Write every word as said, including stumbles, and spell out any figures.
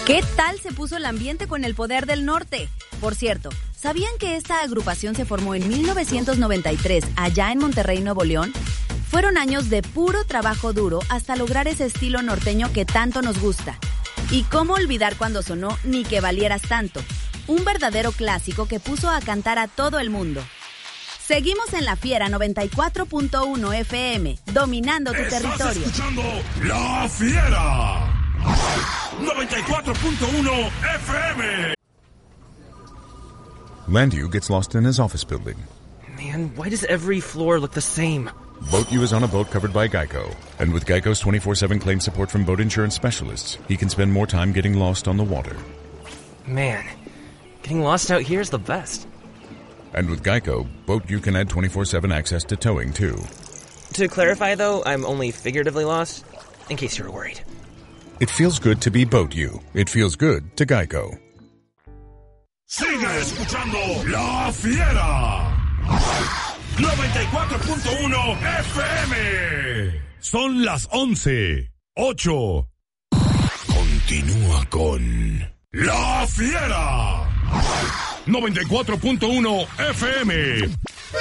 ¿Qué tal se puso el ambiente con el Poder del Norte? Por cierto, ¿sabían que esta agrupación se formó en mil novecientos noventa y tres allá en Monterrey, Nuevo León? Fueron años de puro trabajo duro hasta lograr ese estilo norteño que tanto nos gusta. Y cómo olvidar cuando sonó Ni que valieras tanto, un verdadero clásico que puso a cantar a todo el mundo. Seguimos en La Fiera noventa y cuatro punto uno F M, dominando tu ¿Estás territorio. escuchando La Fiera noventa y cuatro punto uno F M. Landu gets lost in his office building. Man, why does every floor look the same? BoatU is on a boat covered by Geico. And with Geico's twenty-four seven claim support from boat insurance specialists, he can spend more time getting lost on the water. Man, getting lost out here is the best. And with Geico, BoatU can add twenty-four seven access to towing, too. To clarify, though, I'm only figuratively lost, in case you were worried. It feels good to be BoatU. It feels good to Geico. Sigue escuchando La Fiera noventa y cuatro punto uno F M. Son las once, ocho. Continúa con La Fiera noventa y cuatro punto uno F M.